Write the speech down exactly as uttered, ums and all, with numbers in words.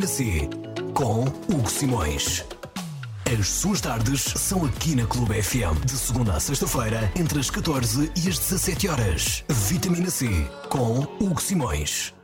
C, com Hugo Simões. As suas tardes são aqui na Clube F M, de segunda a sexta-feira, entre as catorze e as dezassete horas. Vitamina C, com Hugo Simões.